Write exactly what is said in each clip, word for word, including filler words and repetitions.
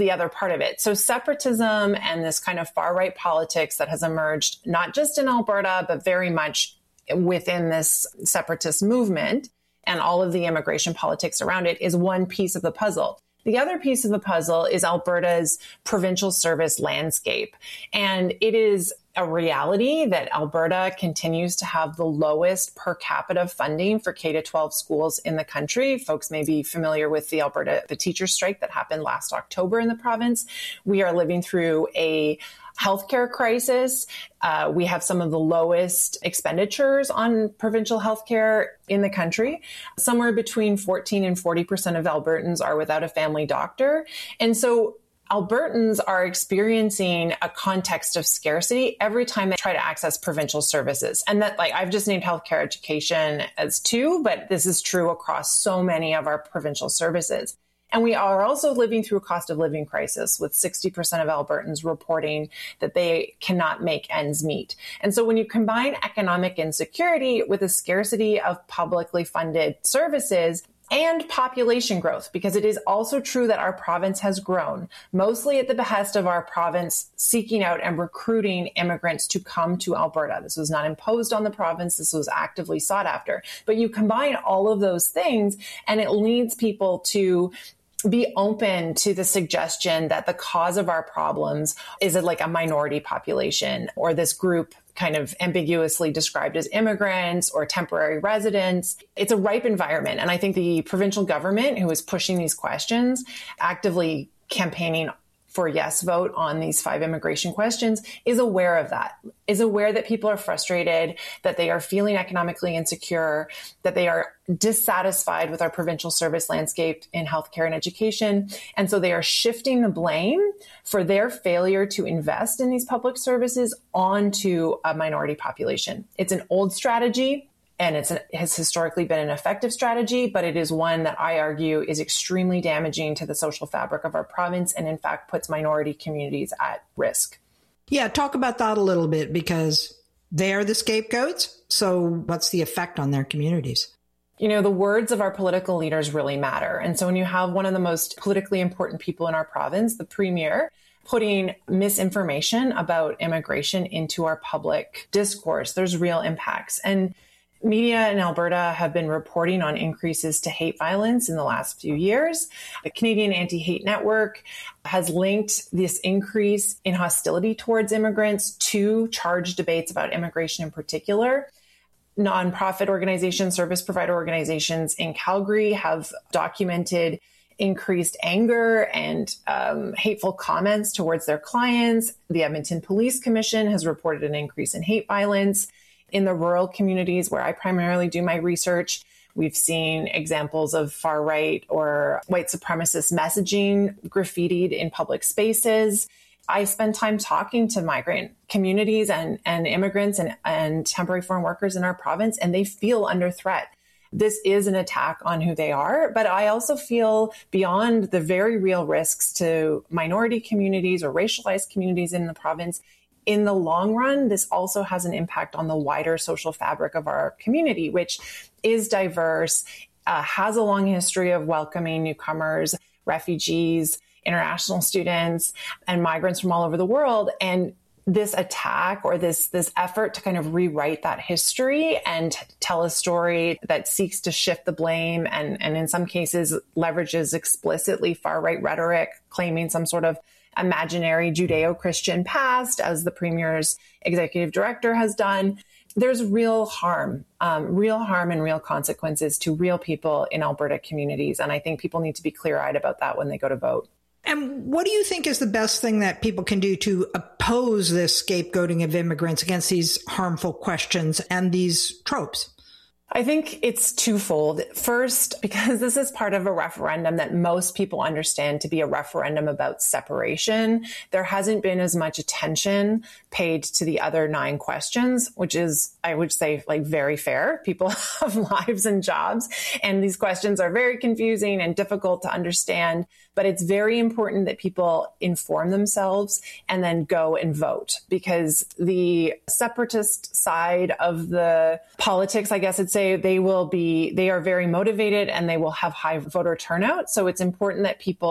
the other part of it. So separatism and this kind of far-right politics that has emerged, not just in Alberta, but very much within this separatist movement and all of the immigration politics around it, is one piece of the puzzle. The other piece of the puzzle is Alberta's provincial service landscape. And it is a reality that Alberta continues to have the lowest per capita funding for K to twelve schools in the country. Folks may be familiar with the Alberta, the teacher strike that happened last October in the province. We are living through a healthcare crisis. Uh, we have some of the lowest expenditures on provincial healthcare in the country. Somewhere between fourteen and forty percent of Albertans are without a family doctor. And so Albertans are experiencing a context of scarcity every time they try to access provincial services. And that, like, I've just named healthcare education as two, but this is true across so many of our provincial services. And we are also living through a cost of living crisis, with sixty percent of Albertans reporting that they cannot make ends meet. And so when you combine economic insecurity with a scarcity of publicly funded services and population growth, because it is also true that our province has grown, mostly at the behest of our province seeking out and recruiting immigrants to come to Alberta. This was not imposed on the province. This was actively sought after. But you combine all of those things, and it leads people to be open to the suggestion that the cause of our problems is a, like a minority population, or this group kind of ambiguously described as immigrants or temporary residents. It's a ripe environment. And I think the provincial government, who is pushing these questions, actively campaigning for yes vote on these five immigration questions, is aware of that, is aware that people are frustrated, that they are feeling economically insecure, that they are dissatisfied with our provincial service landscape in healthcare and education. And so they are shifting the blame for their failure to invest in these public services onto a minority population. It's an old strategy, and it's an, has historically been an effective strategy, but it is one that I argue is extremely damaging to the social fabric of our province, and in fact puts minority communities at risk. Yeah, talk about that a little bit, because they're the scapegoats. So what's the effect on their communities? You know, the words of our political leaders really matter. And so when you have one of the most politically important people in our province, the Premier, putting misinformation about immigration into our public discourse, there's real impacts. And media in Alberta have been reporting on increases to hate violence in the last few years. The Canadian Anti-Hate Network has linked this increase in hostility towards immigrants to charged debates about immigration in particular. Nonprofit organizations, service provider organizations in Calgary have documented increased anger and um, hateful comments towards their clients. The Edmonton Police Commission has reported an increase in hate violence. In the rural communities where I primarily do my research, we've seen examples of far-right or white supremacist messaging graffitied in public spaces. I spend time talking to migrant communities and, and immigrants and, and temporary foreign workers in our province, and they feel under threat. This is an attack on who they are, but I also feel beyond the very real risks to minority communities or racialized communities in the province, in the long run, this also has an impact on the wider social fabric of our community, which is diverse, uh, has a long history of welcoming newcomers, refugees, international students, and migrants from all over the world. And this attack or this this effort to kind of rewrite that history and tell a story that seeks to shift the blame and, and in some cases leverages explicitly far-right rhetoric, claiming some sort of imaginary Judeo-Christian past, as the Premier's executive director has done. There's real harm, um, real harm and real consequences to real people in Alberta communities. And I think people need to be clear-eyed about that when they go to vote. And what do you think is the best thing that people can do to oppose this scapegoating of immigrants against these harmful questions and these tropes? I think it's twofold. First, because this is part of a referendum that most people understand to be a referendum about separation, there hasn't been as much attention paid to the other nine questions, which is, I would say, like very fair. People have lives and jobs, and these questions are very confusing and difficult to understand. But it's very important that people inform themselves and then go and vote, because the separatist side of the politics, I guess I'd say, they will be, they are very motivated and they will have high voter turnout. So it's important that people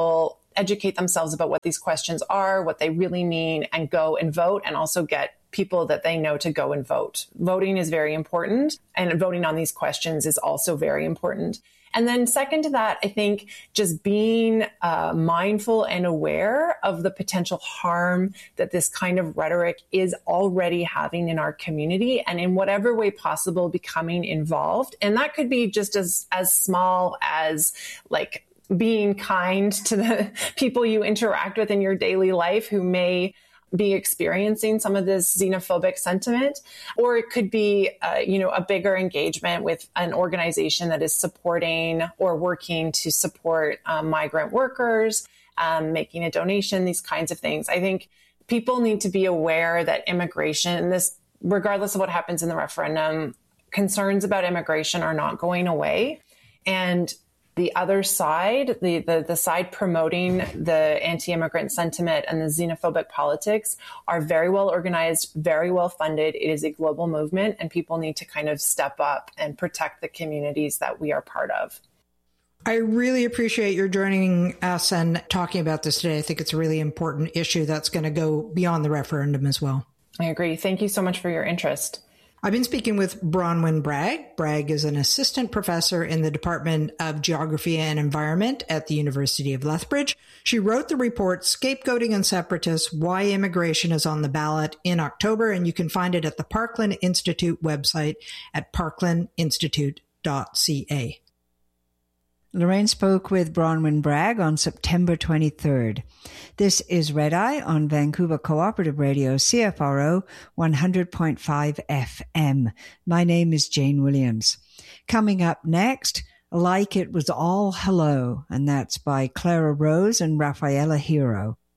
educate themselves about what these questions are, what they really mean, and go and vote, and also get people that they know to go and vote. Voting is very important, and voting on these questions is also very important. And then second to that, I think just being uh, mindful and aware of the potential harm that this kind of rhetoric is already having in our community, and in whatever way possible becoming involved. And that could be just as, as small as like being kind to the people you interact with in your daily life who may be experiencing some of this xenophobic sentiment, or it could be, uh, you know, a bigger engagement with an organization that is supporting or working to support um, migrant workers, um, making a donation, these kinds of things. I think people need to be aware that immigration, this, regardless of what happens in the referendum, concerns about immigration are not going away. And the other side, the, the, the side promoting the anti-immigrant sentiment and the xenophobic politics, are very well organized, very well funded. It is a global movement, and people need to kind of step up and protect the communities that we are part of. I really appreciate your joining us and talking about this today. I think it's a really important issue that's going to go beyond the referendum as well. I agree. Thank you so much for your interest. I've been speaking with Bronwyn Bragg. Bragg is an assistant professor in the Department of Geography and Environment at the University of Lethbridge. She wrote the report, Scapegoating and Separatists, Why Immigration is on the Ballot, in October, and you can find it at the Parkland Institute website at parkland institute dot c a. Lorraine spoke with Bronwyn Bragg on September twenty-third. This is Red Eye on Vancouver Cooperative Radio, C F R O one hundred point five F M. My name is Jane Williams. Coming up next, Like It Was All Hello, and that's by Clara Rose and Rafaela Hero.